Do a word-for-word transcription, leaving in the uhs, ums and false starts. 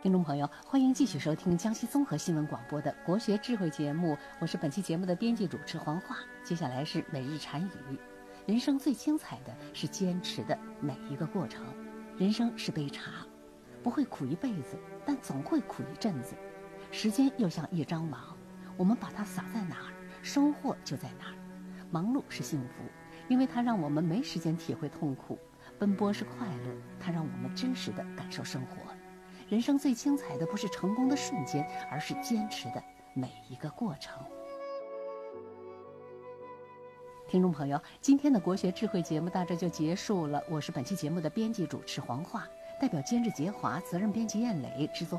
听众朋友，欢迎继续收听江西综合新闻广播的国学智慧节目，我是本期节目的编辑主持黄华。接下来是每日禅语。人生最精彩的是坚持的每一个过程。人生是杯茶，不会苦一辈子，但总会苦一阵子。时间又像一张网，我们把它撒在哪儿，收获就在哪儿。忙碌是幸福，因为它让我们没时间体会痛苦；奔波是快乐，它让我们真实地感受生活。人生最精彩的不是成功的瞬间，而是坚持的每一个过程。听众朋友，今天的国学智慧节目到这就结束了。我是本期节目的编辑主持黄华，代表监制杰华，责任编辑燕磊，制作